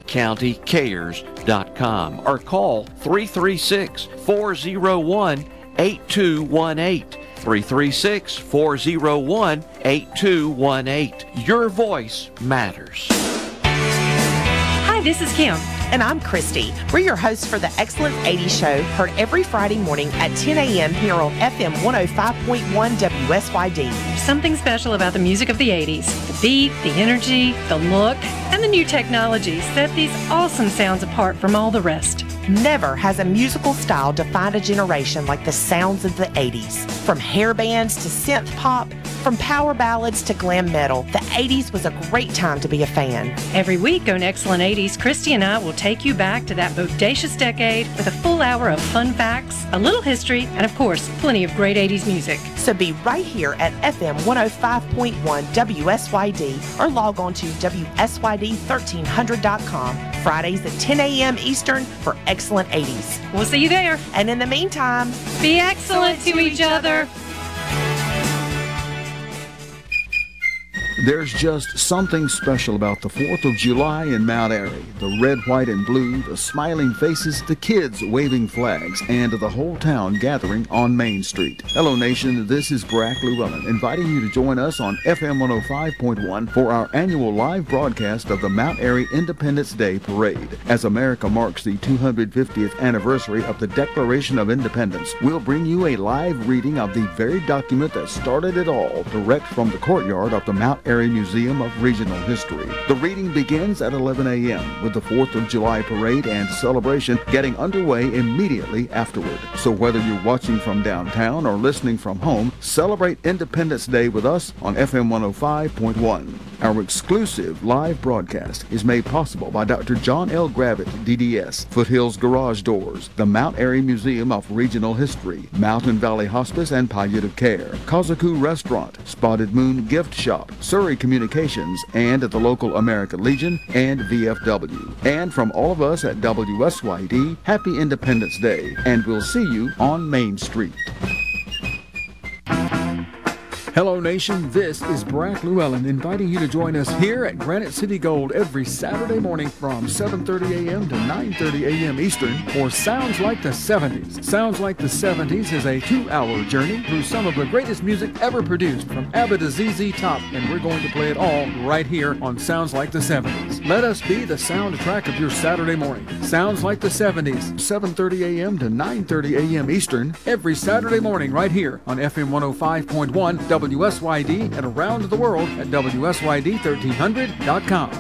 McCountyCares.com or call 336-401-8218. 336-401-8218. Your voice matters. Hi, this is Kim. And I'm Christy. We're your hosts for the Excellent 80s Show, heard every Friday morning at 10 a.m. here on FM 105.1 WSYD. Something special about the music of the 80s. The beat, the energy, the look, and the new technology set these awesome sounds apart from all the rest. Never has a musical style defined a generation like the sounds of the 80s. From hair bands to synth pop, from power ballads to glam metal, the 80s was a great time to be a fan. Every week on Excellent 80s, Christy and I will take you back to that bodacious decade with a full hour of fun facts, a little history, and of course, plenty of great 80s music. So be right here at FM 105.1 WSYD or log on to WSYD1300.com Fridays at 10 a.m. Eastern for Excellent 80s. We'll see you there. And in the meantime, be excellent to each other. There's just something special about the 4th of July in Mount Airy. The red, white, and blue, the smiling faces, the kids waving flags, and the whole town gathering on Main Street. Hello, Nation. This is Brack Llewellyn, inviting you to join us on FM 105.1 for our annual live broadcast of the Mount Airy Independence Day Parade. As America marks the 250th anniversary of the Declaration of Independence, we'll bring you a live reading of the very document that started it all, direct from the courtyard of the Mount Airy Museum of Regional History. The reading begins at 11 a.m. with the 4th of July parade and celebration getting underway immediately afterward. So whether you're watching from downtown or listening from home, celebrate Independence Day with us on FM 105.1. Our exclusive live broadcast is made possible by Dr. John L. Gravitt, DDS, Foothills Garage Doors, the Mount Airy Museum of Regional History, Mountain Valley Hospice and Palliative Care, Kazaku Restaurant, Spotted Moon Gift Shop, Surrey Communications, and at the local American Legion and VFW. And from all of us at WSYD, Happy Independence Day, and we'll see you on Main Street. Hello, Nation. This is Brack Llewellyn inviting you to join us here at Granite City Gold every Saturday morning from 7:30 a.m. to 9:30 a.m. Eastern for Sounds Like the 70s. Sounds Like the 70s is a 2-hour journey through some of the greatest music ever produced from ABBA to ZZ Top, and we're going to play it all right here on Sounds Like the 70s. Let us be the soundtrack of your Saturday morning. Sounds Like the 70s, 7:30 a.m. to 9:30 a.m. Eastern, every Saturday morning right here on FM 105.1 WSYD and around the world at WSYD1300.com.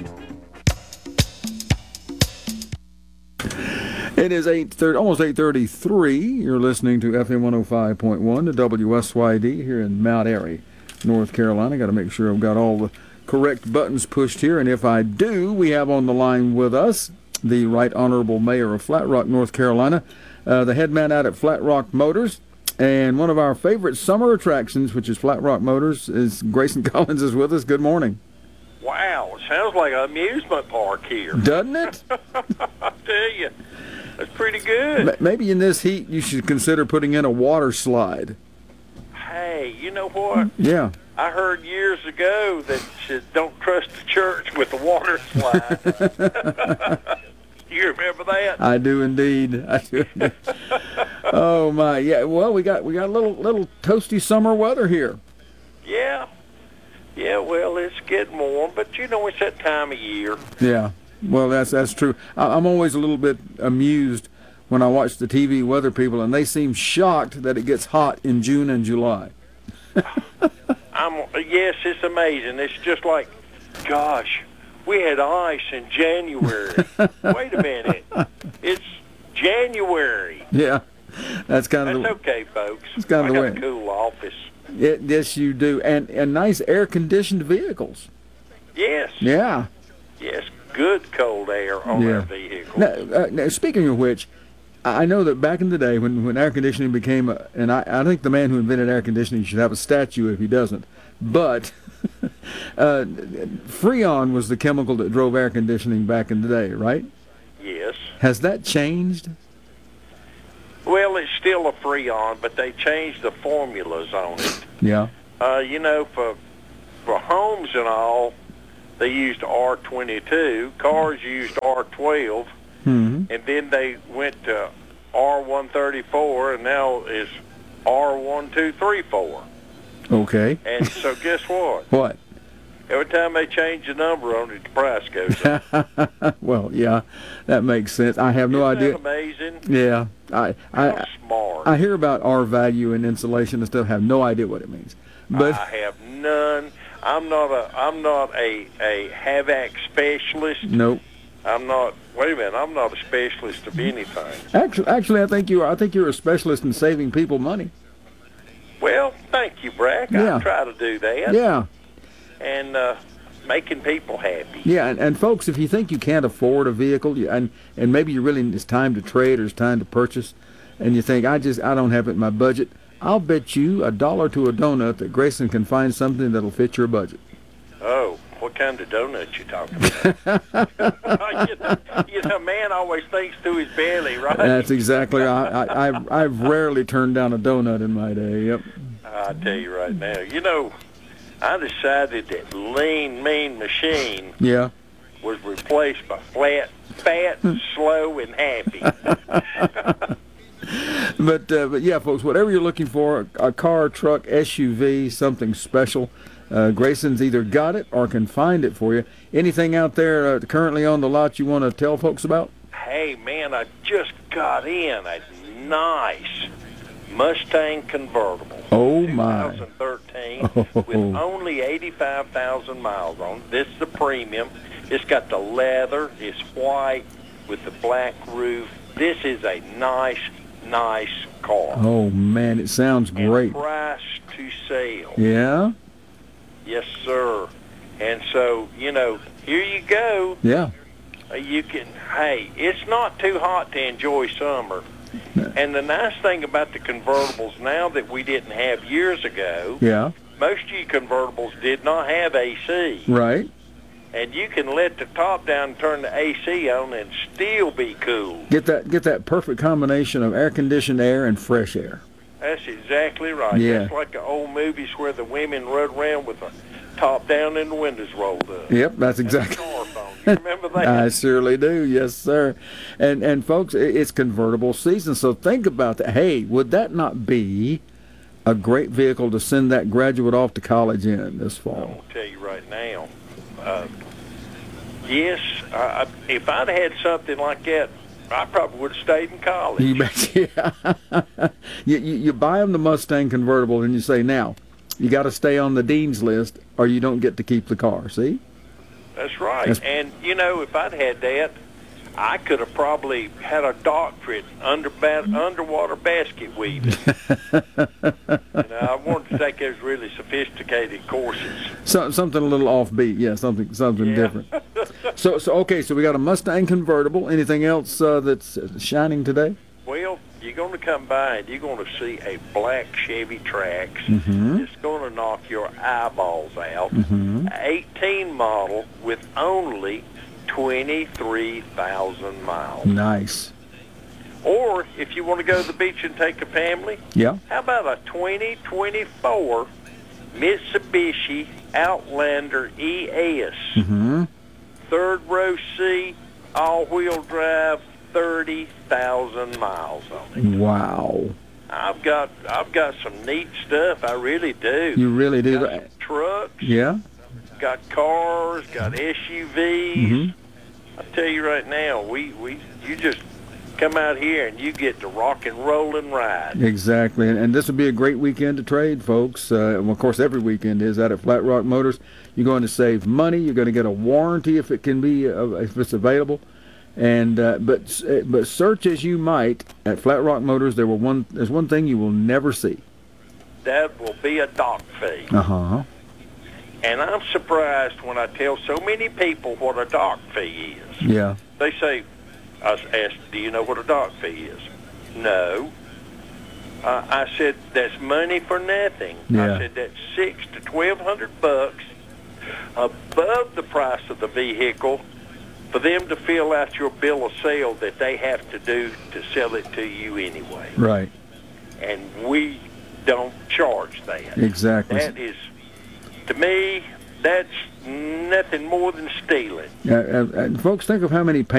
It is almost 8:33. You're listening to FM 105.1 to WSYD here in Mount Airy, North Carolina. Got to make sure I've got all the correct buttons pushed here, and if I do, we have on the line with us the Right Honorable Mayor of Flat Rock, North Carolina, the head man out at Flat Rock Motors. And one of our favorite summer attractions, which is Flat Rock Motors, is Grayson Collins is with us. Good morning. Wow, it sounds like an amusement park here. Doesn't it? I tell you, that's pretty good. Maybe in this heat you should consider putting in a water slide. Hey, you know what? Yeah. I heard years ago that you don't trust the church with the water slide. You remember that? I do indeed. Oh my, yeah. Well, we got a little toasty summer weather here. Yeah. Well, it's getting warm, but you know it's that time of year. Yeah. Well, that's true. I'm always a little bit amused when I watch the TV weather people, and they seem shocked that it gets hot in June and July. Yes, it's amazing. It's just like, gosh, we had ice in January. Wait a minute. It's January. Yeah. That's okay, folks. It's kind of the way. I got a cool office. Yes, you do. And nice air-conditioned vehicles. Yes. Yeah. Yes, good cold air on our vehicles. Now, speaking of which, I know that back in the day when air conditioning became, and I think the man who invented air conditioning should have a statue if he doesn't, but Freon was the chemical that drove air conditioning back in the day, right? Yes. Has that changed? Well, it's still a Freon, but they changed the formulas on it. Yeah. For homes and all, they used R22. Cars used R12. Hmm. And then they went to R134, and now it's R1234. Okay. And so guess what? What? Every time they change the number on it, the price goes up. Well, yeah, that makes sense. I have no Isn't idea. that amazing? Yeah, How I smart. I hear about R value and insulation and stuff. Have no idea what it means. But I have none. I'm not a HVAC specialist. nope. I'm not. Wait a minute. I'm not a specialist of anything. Actually, I think you are. I think you're a specialist in saving people money. Well, thank you, Brack. Yeah. I try to do that. Yeah. And making people happy. Yeah, and folks, if you think you can't afford a vehicle, and maybe you really it's time to trade or it's time to purchase, and you think I don't have it in my budget, I'll bet you $1 to a donut that Grayson can find something that'll fit your budget. Oh, what kind of donuts you talking about? you know, man always thinks to his belly, right? That's exactly. I've rarely turned down a donut in my day. Yep. I tell you right now, you know, I decided that Lean Mean Machine Yeah. was replaced by fat, slow, and happy. But yeah, folks, whatever you're looking for, a car, truck, SUV, something special, Grayson's either got it or can find it for you. Anything out there currently on the lot you want to tell folks about? Hey, man, I just got in a nice Mustang convertible. Oh, my. 2013 with only 85,000 miles on it. This is the premium. It's got the leather. It's white with the black roof. This is a nice car. Oh, man, it sounds great. And price to sale. Yeah? Yes, sir. And so, you know, here you go. Yeah. You can, hey, it's not too hot to enjoy summer. And the nice thing about the convertibles now that we didn't have years ago, Yeah. most of you convertibles did not have AC. Right. And you can let the top down and turn the AC on and still be cool. Get that perfect combination of air-conditioned air and fresh air. That's exactly right. Yeah. That's like the old movies where the women rode around with the top down and the windows rolled up. Yep, that's exactly. Car phone. You remember that? I surely do, yes, sir. And folks, it's convertible season, so think about that. Hey, would that not be a great vehicle to send that graduate off to college in this I'm fall? going to tell you right now. Yes, if I'd had something like that, I probably would have stayed in college. You bet. Yeah. you buy them the Mustang convertible, and you say, now, you got to stay on the dean's list, or you don't get to keep the car. See? That's right. And, you know, if I'd had that, I could have probably had a doctorate underwater basket weaving. I wanted to take those really sophisticated courses. Something a little offbeat. Yeah, something different. So okay, so we got a Mustang convertible. Anything else that's shining today? Well, you're going to come by and you're going to see a black Chevy Trax. Mm-hmm. It's going to knock your eyeballs out. Mm-hmm. 18 model with only 23,000 miles. Nice. Or if you want to go to the beach and take a family, Yeah. how about a 2024 Mitsubishi Outlander ES? Mm-hmm. Third row seat, all-wheel drive, 30,000 miles on it. Wow. I've got some neat stuff. I really do. You really do. Got some trucks. Yeah. Got cars. Got SUVs. Mm-hmm. I tell you right now, you just come out here and you get to rock and roll and ride. Exactly, and this would be a great weekend to trade, folks. Well, of course, every weekend is out at Flat Rock Motors. You're going to save money. You're going to get a warranty if it can be, if it's available. And but search as you might at Flat Rock Motors, there's one thing you will never see. That will be a dock fee. Uh-huh. And I'm surprised when I tell so many people what a dock fee is. Yeah. They say, I asked, do you know what a dock fee is? No. I said, that's money for nothing. Yeah. I said, that's $600 to $1,200 above the price of the vehicle for them to fill out your bill of sale that they have to do to sell it to you anyway. Right. And we don't charge that. Exactly. That is, to me, that's nothing more than stealing. Folks, think of how many